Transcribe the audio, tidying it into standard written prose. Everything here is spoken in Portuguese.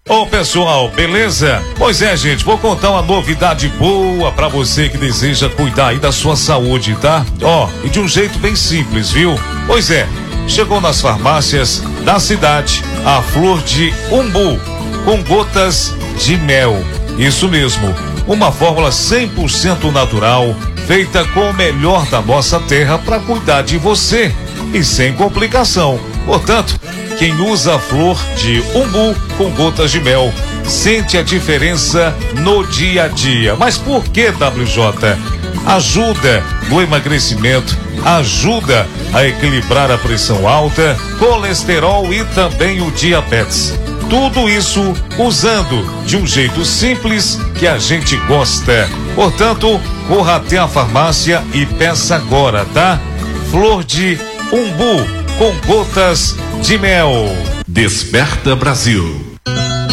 Ô pessoal, beleza? Pois é, gente, vou contar uma novidade boa pra você que deseja cuidar aí da sua saúde, tá? Ó, e de um jeito bem simples, viu? Pois é, chegou nas farmácias da cidade a flor de umbu com gotas de mel. Isso mesmo, uma fórmula 100% natural, feita com o melhor da nossa terra para cuidar de você e sem complicação. Portanto, quem usa a flor de umbu com gotas de mel sente a diferença no dia a dia. Mas por que, WJ? Ajuda no emagrecimento, ajuda a equilibrar a pressão alta, colesterol e também o diabetes. Tudo isso usando de um jeito simples que a gente gosta. Portanto, corra até a farmácia e peça agora, tá? Flor de umbu com gotas de mel. Desperta Brasil.